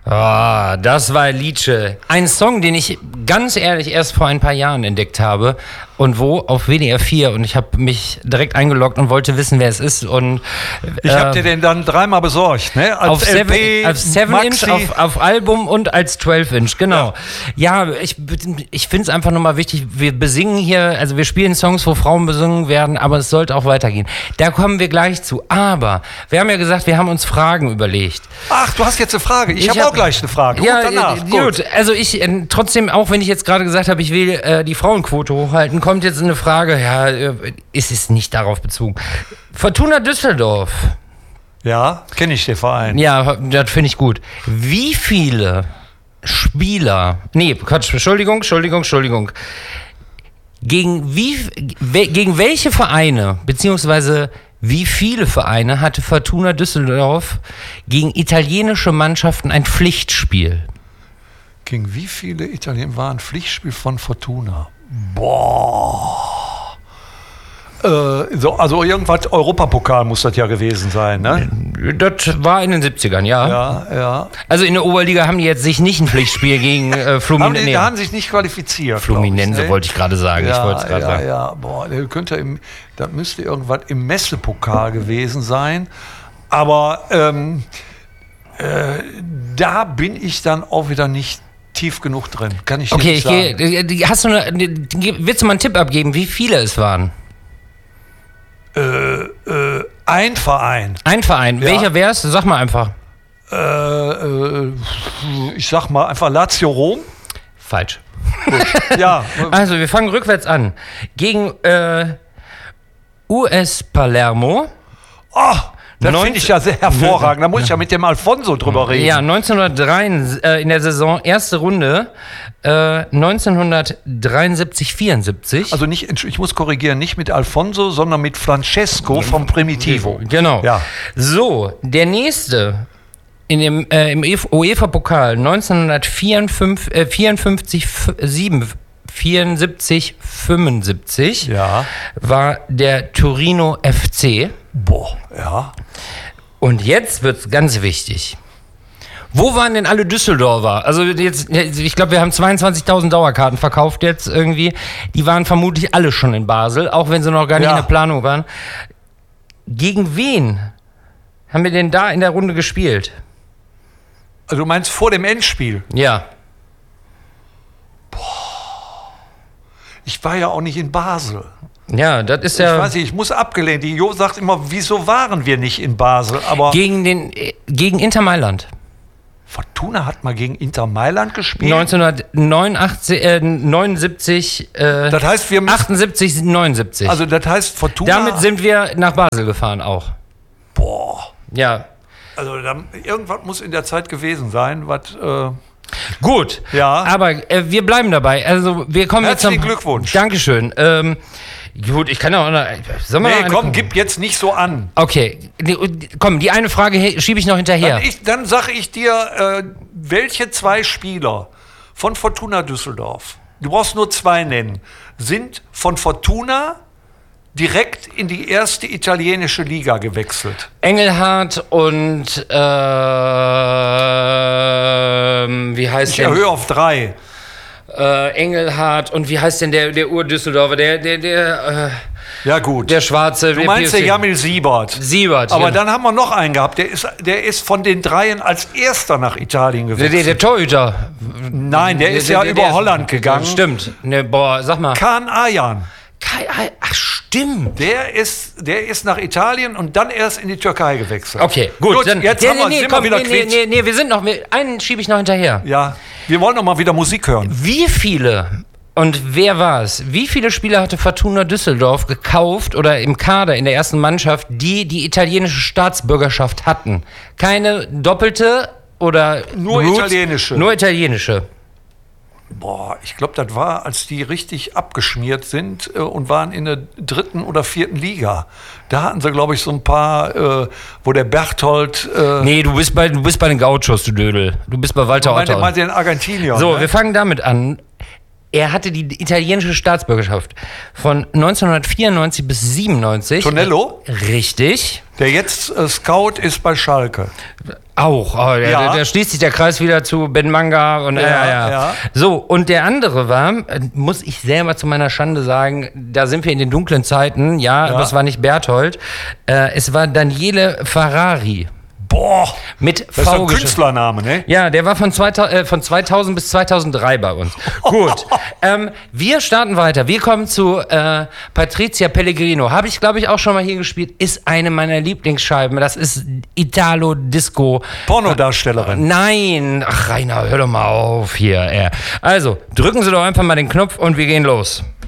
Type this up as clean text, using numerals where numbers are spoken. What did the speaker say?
Das war Liedche. Ein Song, den ich ganz ehrlich erst vor ein paar Jahren entdeckt habe. Und wo? Auf WDR 4. Und ich habe mich direkt eingeloggt und wollte wissen, wer es ist. Und ich habe dir den dann dreimal besorgt, ne? Als auf LP, 7-Inch, auf Album und als 12-Inch, genau. Ja, ich finde es einfach nochmal wichtig, wir besingen hier, also wir spielen Songs, wo Frauen besungen werden, aber es sollte auch weitergehen. Da kommen wir gleich zu. Aber wir haben ja gesagt, wir haben uns Fragen überlegt. Ach, du hast jetzt eine Frage. Ich habe auch gleich eine Frage. Ja, gut, danach. Gut. Also ich, trotzdem, auch wenn ich jetzt gerade gesagt habe, ich will die Frauenquote hochhalten, kommt jetzt eine Frage, ist es nicht darauf bezogen. Fortuna Düsseldorf. Ja, kenne ich den Verein. Ja, das finde ich gut. Wie viele Spieler, Entschuldigung. Gegen welche Vereine, beziehungsweise wie viele Vereine hatte Fortuna Düsseldorf gegen italienische Mannschaften ein Pflichtspiel? Gegen wie viele Italiener war ein Pflichtspiel von Fortuna? Boah. Also irgendwas, Europapokal muss das ja gewesen sein, ne? Das war in den 70ern, ja. Ja. Also in der Oberliga haben die jetzt sich nicht ein Pflichtspiel gegen Fluminense. Die haben sich nicht qualifiziert. Fluminense wollte ich gerade sagen. Ja. Boah, das müsste irgendwas im Messepokal gewesen sein. Aber da bin ich dann auch wieder nicht tief genug drin. Kann ich nicht sagen. Willst du mal einen Tipp abgeben, wie viele es waren? Ein Verein. Ein Verein. Ja. Welcher wär's? Sag mal einfach. Ich sag mal einfach Lazio Rom. Falsch. Gut. Ja. Also wir fangen rückwärts an. Gegen US Palermo. Oh, das finde ich ja sehr hervorragend. Da muss ich ja mit dem Alfonso drüber reden. Ja, 1903 in der Saison, erste Runde, 1973-74. Also nicht, ich muss korrigieren, nicht mit Alfonso, sondern mit Francesco vom Primitivo. Genau. Ja. So, der nächste im UEFA-Pokal 1974-75 war der Torino FC. Boah, ja. Und jetzt wird's ganz wichtig. Wo waren denn alle Düsseldorfer? Also jetzt, ich glaube, wir haben 22.000 Dauerkarten verkauft jetzt irgendwie. Die waren vermutlich alle schon in Basel, auch wenn sie noch gar nicht in der Planung waren. Gegen wen haben wir denn da in der Runde gespielt? Also du meinst vor dem Endspiel? Ja. Boah. Ich war ja auch nicht in Basel. Ja, das ist ja... Ich weiß nicht, ich muss abgelehnt. Die Jo sagt immer, wieso waren wir nicht in Basel? Aber gegen Inter Mailand. Fortuna hat mal gegen Inter Mailand gespielt? 1979, das heißt, wir 78, 79. Also das heißt, Fortuna... Damit sind wir nach Basel gefahren auch. Boah. Ja. Also irgendwas muss in der Zeit gewesen sein, was... Gut, aber wir bleiben dabei. Also wir kommen Herzlichen Glückwunsch. Dankeschön. Gut, ich kann ja auch noch... Komm, gib jetzt nicht so an. Okay, komm, die eine Frage schiebe ich noch hinterher. Dann sage ich dir, welche zwei Spieler von Fortuna Düsseldorf, du brauchst nur zwei nennen, sind von Fortuna direkt in die erste italienische Liga gewechselt. Engelhardt und wie heißt der? Ich erhöhe auf 3. Engelhardt und wie heißt denn der Ur-Düsseldorfer? Ja gut. Der Schwarze. Du meinst der Jamil Siebert. Aber dann haben wir noch einen gehabt, der ist von den dreien als erster nach Italien gewechselt. Der Torhüter. Nein, der ist über Holland gegangen. Stimmt. Sag mal. Kaan Ayan. Ach, stimmt. Der ist nach Italien und dann erst in die Türkei gewechselt. Okay, gut. Dann, jetzt sind wir wieder quitt. Nee, wir sind noch, einen schiebe ich noch hinterher. Ja, wir wollen noch mal wieder Musik hören. Wie viele, und wer war es, wie viele Spieler hatte Fortuna Düsseldorf gekauft oder im Kader in der ersten Mannschaft, die italienische Staatsbürgerschaft hatten? Keine doppelte oder... Nur italienische. Nur italienische. Boah, ich glaube, das war, als die richtig abgeschmiert sind und waren in der 3. oder 4. Liga. Da hatten sie, glaube ich, so ein paar, wo der Berthold... Nee, du bist bei den Gauchos, du Dödel. Du bist bei Walter Otter. Meinte den Argentinier. So, ne? Wir fangen damit an. Er hatte die italienische Staatsbürgerschaft von 1994 bis 97. Tonello? Richtig. Der jetzt Scout ist bei Schalke. Auch. Oh, der schließt sich der Kreis wieder zu Ben Manga. Und, ja. So, und der andere war, muss ich selber zu meiner Schande sagen, da sind wir in den dunklen Zeiten, aber es war nicht Berthold, es war Daniele Ferrari. Boah, mit das ist ein Künstlername, ne? Ja, der war von 2000 bis 2003 bei uns. Gut, wir starten weiter. Wir kommen zu Patrizia Pellegrino. Habe ich, glaube ich, auch schon mal hier gespielt. Ist eine meiner Lieblingsscheiben. Das ist Italo-Disco. Pornodarstellerin. Nein. Ach, Rainer, hör doch mal auf hier. Also, drücken Sie doch einfach mal den Knopf und wir gehen los.